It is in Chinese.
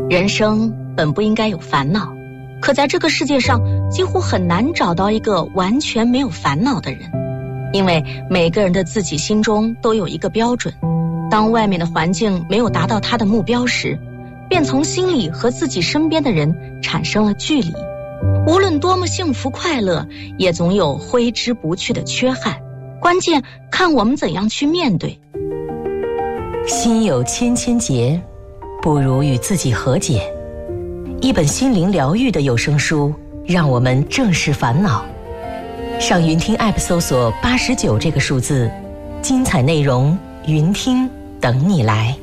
人生本不应该有烦恼，可在这个世界上几乎很难找到一个完全没有烦恼的人，因为每个人的自己心中都有一个标准，当外面的环境没有达到他的目标时，便从心里和自己身边的人产生了距离。无论多么幸福快乐，也总有挥之不去的缺憾，关键看我们怎样去面对。 心有千千结，不如与自己和解。一本心灵疗愈的有声书，让我们正视烦恼。上云听 App 搜索89这个数字，精彩内容云听等你来。